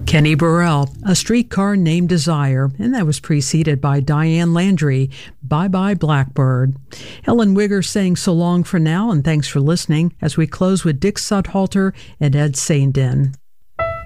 Kenny Burrell, A Streetcar Named Desire, and that was preceded by Diane Landry, Bye Bye Blackbird. Ellen Wigger saying so long for now, and thanks for listening as we close with Dick Sudhalter and Ed Saindin.